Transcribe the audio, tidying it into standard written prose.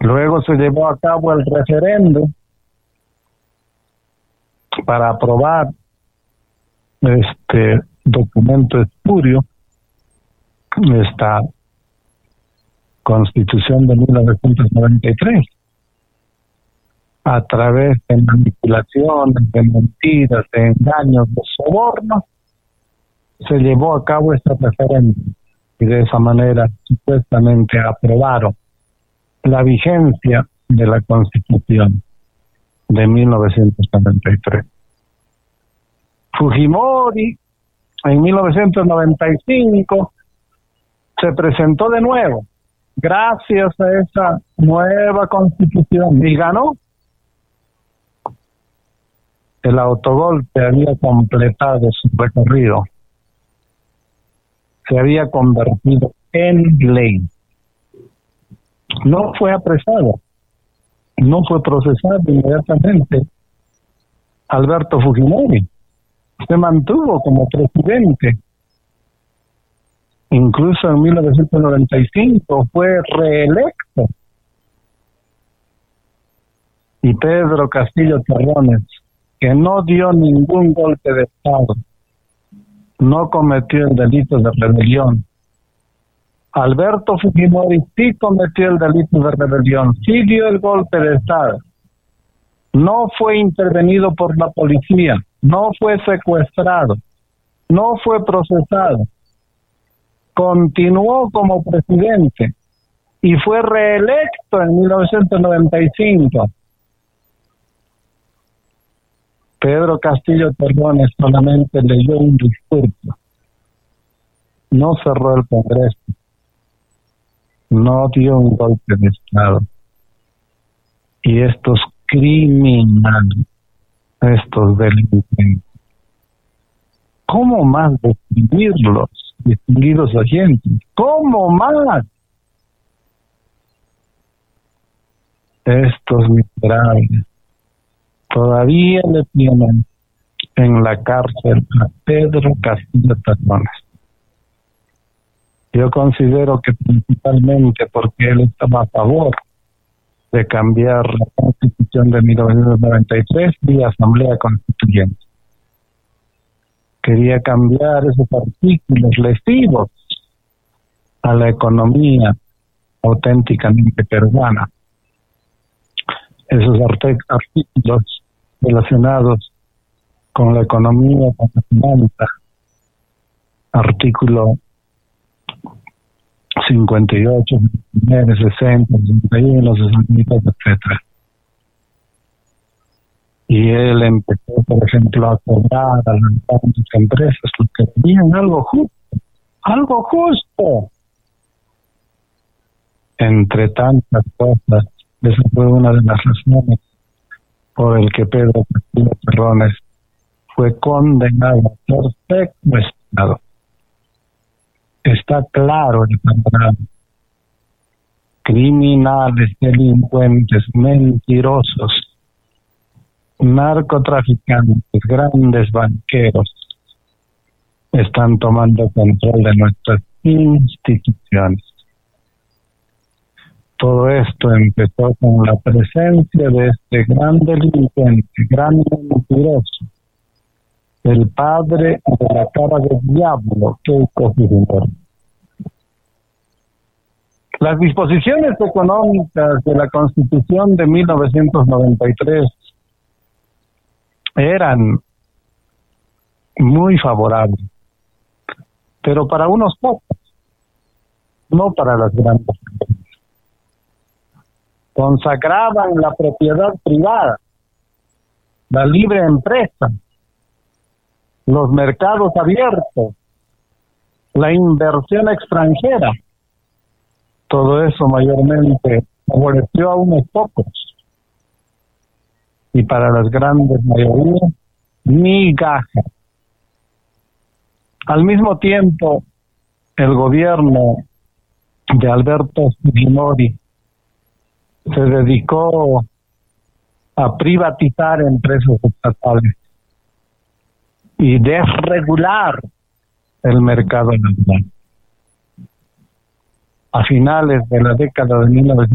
Luego se llevó a cabo el referendo para aprobar este documento espurio, esta Constitución de 1993, a través de manipulaciones, de mentiras, de engaños, de sobornos, se llevó a cabo este referéndum y de esa manera supuestamente aprobaron la vigencia de la Constitución de 1993. Fujimori en 1995 se presentó de nuevo gracias a esa nueva Constitución y ganó. El autogolpe había completado su recorrido, se había convertido en ley. No fue apresado, no fue procesado inmediatamente Alberto Fujimori, se mantuvo como presidente. Incluso en 1995 fue reelecto. Y Pedro Castillo Terrones, que no dio ningún golpe de Estado, no cometió el delito de rebelión. Alberto Fujimori sí cometió el delito de rebelión, sí dio el golpe de Estado. No fue intervenido por la policía, no fue secuestrado, no fue procesado. Continuó como presidente y fue reelecto en 1995. Pedro Castillo Terrones solamente leyó un discurso, no cerró el Congreso, no dio un golpe de Estado. Y estos criminales, estos delincuentes, ¿cómo más describirlos, distinguidos oyentes? ¿Cómo más? Estos miserables todavía le tienen en la cárcel a Pedro Castillo Terrones. Yo considero que principalmente porque él estaba a favor de cambiar la Constitución de 1993 vía Asamblea Constituyente. Quería cambiar esos artículos lesivos a la economía auténticamente peruana. Esos artículos relacionados con la economía, con la finanza, artículo 58, 59, 60, 61, 62, etcétera. Y él empezó, por ejemplo, a cobrar a las grandes empresas porque tenían algo justo, algo justo. Entre tantas cosas, esa fue una de las razones por el que Pedro Castillo Terrones fue condenado a ser secuestrado. Está claro el panorama. Criminales, delincuentes, mentirosos, narcotraficantes, grandes banqueros están tomando control de nuestras instituciones. Todo esto empezó con la presencia de este gran delincuente, gran mentiroso, el padre de la cara del diablo, Keiko Fujimori. Las disposiciones económicas de la Constitución de 1993 eran muy favorables, pero para unos pocos, no para las grandes empresas. Consagraban la propiedad privada, la libre empresa, los mercados abiertos, la inversión extranjera. Todo eso mayormente favoreció a unos pocos. Y para las grandes mayorías, migaja. Al mismo tiempo, el gobierno de Alberto Fujimori se dedicó a privatizar empresas estatales y desregular el mercado laboral. A finales de la década de 1990,